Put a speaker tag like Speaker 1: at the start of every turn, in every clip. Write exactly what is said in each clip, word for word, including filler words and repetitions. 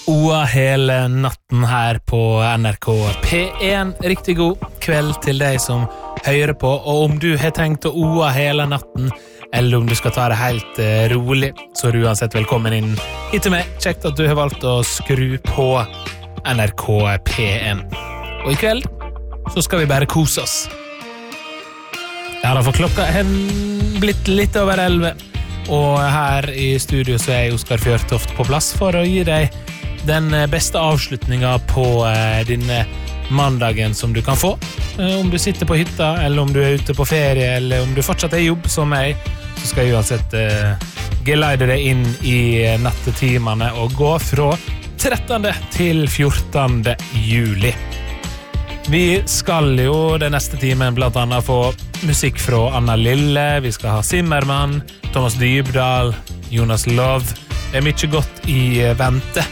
Speaker 1: Oa hele natten her på N R K P1. Riktig god kveld til deg som hører på, og om du har tenkt å oa hele natten, eller om du skal ta det helt eh, rolig, så er du uansett velkommen inn hit til meg. Kjekt at du har valgt å skru på N R K P1. Og i kveld så skal vi bare kose oss. Ja, da for klokka er blitt litt over elleve, og her i studio så er Oskar Fjørtoft på plass for å gi deg den beste avslutningen på eh, denne mandagen som du kan få. Eh, om du sitter på hytta, eller om du er ute på ferie, eller om du fortsatt er i jobb som meg, så skal jeg uansett eh, geleide deg inn i nattetimene og gå fra trettende til fjortende juli. Vi skal jo den neste timen blant annet få musikk fra Anna Lille, vi skal ha Zimmermann, Thomas Dybdahl, Jonas Love. Det er mye godt i vente.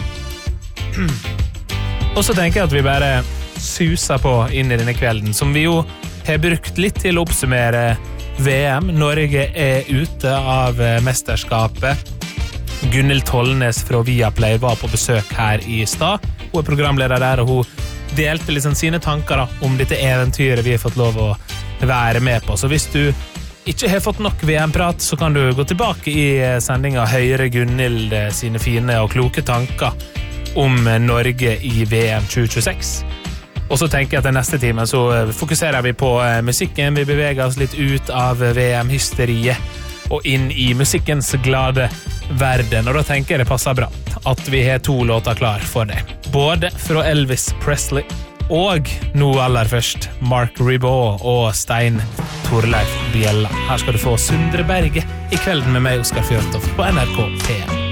Speaker 1: Og så tenker jeg at vi bare suser på inn i denne kvelden, som vi jo har brukt litt til å oppsummere V M. Norge er ute av mesterskapet. Gunhild Tollnes fra Viaplay var på besøk her i stad. Hun er programleder der, og hun delte liksom sine tanker da, om dette eventyret vi har fått lov å være med på. Så hvis du ikke har fått nok V M-prat, så kan du gå tilbake i sendingen og høre Gunhild sine fine og kloke tanker om Norge i V M tjue tjueseks. Og så tenker jeg at den neste timen så fokuserer vi på musikken. Vi beveger oss litt ut av V M-hysteriet og inn i musikkens glade verden. Og da tenker jeg det passer bra at vi har to låter klar for deg. Både fra Elvis Presley og nå aller først Mark Ribot og Stein Torleif Bjella. Her skal du få Sundre Berge i kvelden med meg, Oskar Fjørtoft, på N R K P1.